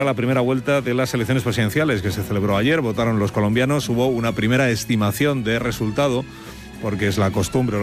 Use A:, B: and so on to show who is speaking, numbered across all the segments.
A: La primera vuelta de las elecciones presidenciales que se celebró ayer, votaron los colombianos, hubo una primera estimación de resultado, porque es la costumbre,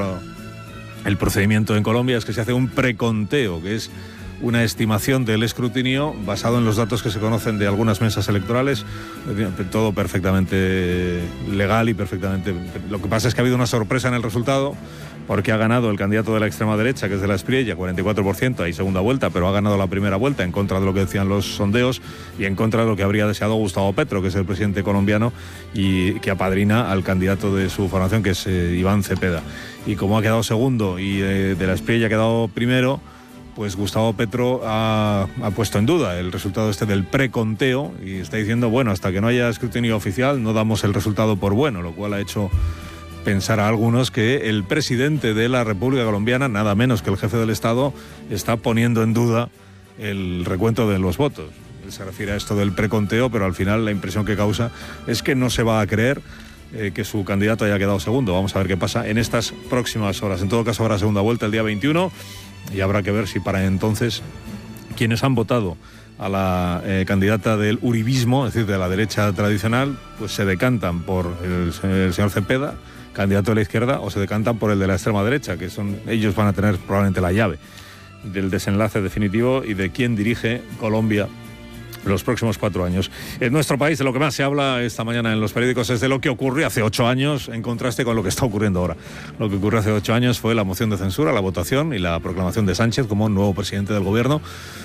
A: el procedimiento en Colombia es que se hace un preconteo, que es una estimación del escrutinio basado en los datos que se conocen de algunas mesas electorales, todo perfectamente legal y perfectamente... Lo que pasa es que ha habido una sorpresa en el resultado, porque ha ganado el candidato de la extrema derecha, que es de la Espriella, 44%, hay segunda vuelta, pero ha ganado la primera vuelta en contra de lo que decían los sondeos y en contra de lo que habría deseado Gustavo Petro, que es el presidente colombiano y que apadrina al candidato de su formación, que es Iván Cepeda. Y como ha quedado segundo y de la Espriella ha quedado primero, pues Gustavo Petro ha puesto en duda el resultado del preconteo y está diciendo, bueno, hasta que no haya escrutinio oficial no damos el resultado por bueno, lo cual ha hecho pensar a algunos que el presidente de la República Colombiana, nada menos que el jefe del Estado, está poniendo en duda el recuento de los votos. Él se refiere a esto del preconteo, pero al final la impresión que causa es que no se va a creer que su candidato haya quedado segundo. Vamos a ver qué pasa en estas próximas horas. En todo caso habrá segunda vuelta el día 21 y habrá que ver si para entonces quienes han votado a la candidata del uribismo, es decir, de la derecha tradicional, pues se decantan por el señor Cepeda, candidato de la izquierda, o se decantan por el de la extrema derecha, que ellos van a tener probablemente la llave del desenlace definitivo y de quién dirige Colombia los próximos 4 años. En nuestro país, de lo que más se habla esta mañana en los periódicos es de lo que ocurrió hace 8 años, en contraste con lo que está ocurriendo ahora. Lo que ocurrió hace 8 años fue la moción de censura, la votación y la proclamación de Sánchez como nuevo presidente del gobierno,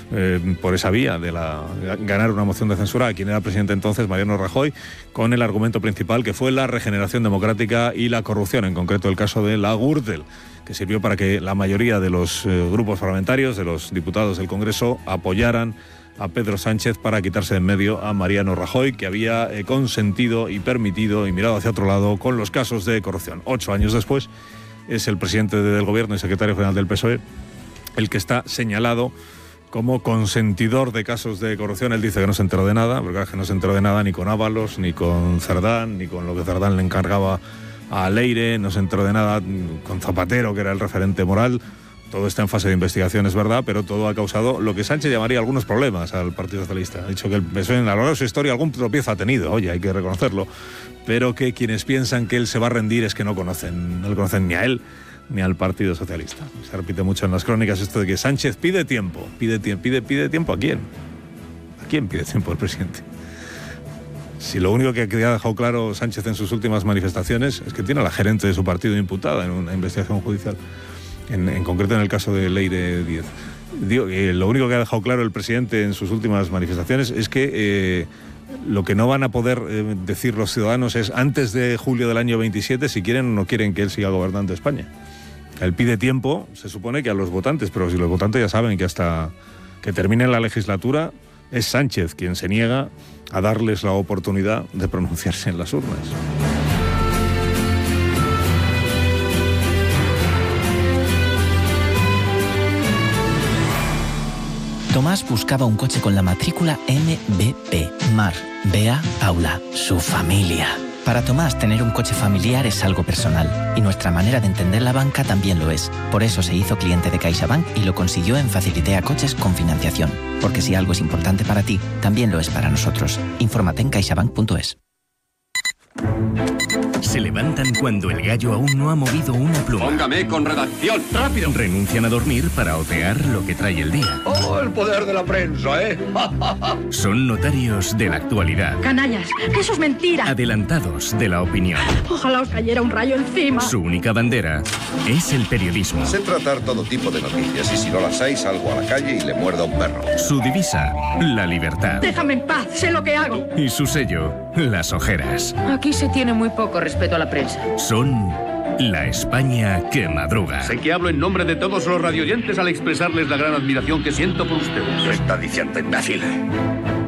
A: por esa vía de ganar una moción de censura a quien era presidente entonces, Mariano Rajoy, con el argumento principal que fue la regeneración democrática y la corrupción, en concreto el caso de la Gürtel, que sirvió para que la mayoría de los grupos parlamentarios, de los diputados del Congreso, apoyaran a Pedro Sánchez para quitarse de en medio a Mariano Rajoy, que había consentido y permitido y mirado hacia otro lado con los casos de corrupción. 8 años después es el presidente del gobierno y secretario general del PSOE el que está señalado como consentidor de casos de corrupción. Él dice que no se enteró de nada, porque no se enteró de nada ni con Ábalos, ni con Cerdán, ni con lo que Cerdán le encargaba a Leire, no se enteró de nada con Zapatero, que era el referente moral. Todo está en fase de investigación, es verdad, pero todo ha causado lo que Sánchez llamaría algunos problemas al Partido Socialista. Ha dicho que el PSOE, a lo largo de su historia, algún tropiezo ha tenido, oye, hay que reconocerlo, pero que quienes piensan que él se va a rendir es que no conocen ni a él ni al Partido Socialista. Se repite mucho en las crónicas esto de que Sánchez pide tiempo. ¿Pide tiempo a quién? ¿A quién pide tiempo el presidente? Si lo único que ha dejado claro Sánchez en sus últimas manifestaciones es que tiene a la gerente de su partido imputada en una investigación judicial. En concreto en el caso de Leire Díez. Lo único que ha dejado claro el presidente en sus últimas manifestaciones es que lo que no van a poder decir los ciudadanos es antes de julio del año 27 si quieren o no quieren que él siga gobernando España. Él pide tiempo, se supone que a los votantes, pero si los votantes ya saben que hasta que termine la legislatura es Sánchez quien se niega a darles la oportunidad de pronunciarse en las urnas.
B: Tomás buscaba un coche con la matrícula MBP, Mar, Bea, Paula, su familia. Para Tomás, tener un coche familiar es algo personal, y nuestra manera de entender la banca también lo es. Por eso se hizo cliente de CaixaBank y lo consiguió en Facilitea Coches con financiación. Porque si algo es importante para ti, también lo es para nosotros. Infórmate en caixabank.es.
C: Se levantan cuando el gallo aún no ha movido una pluma.
D: Póngame con redacción, rápido.
C: Renuncian a dormir para otear lo que trae el día.
D: ¡Oh, el poder de la prensa, eh!
C: Son notarios de la actualidad.
E: Canallas, eso es mentira.
C: Adelantados de la opinión.
E: Ojalá os cayera un rayo encima.
C: Su única bandera es el periodismo.
F: Sé tratar todo tipo de noticias y si no las hay salgo a la calle y le muerdo a un perro.
C: Su divisa, la libertad.
E: Déjame en paz, sé lo que hago.
C: Y su sello, las ojeras.
G: Aquí se tiene muy poco respeto a la prensa.
C: Son la España que madruga.
D: Sé que hablo en nombre de todos los radioyentes al expresarles la gran admiración que siento por ustedes.
F: ¿Qué está diciendo, imbécil?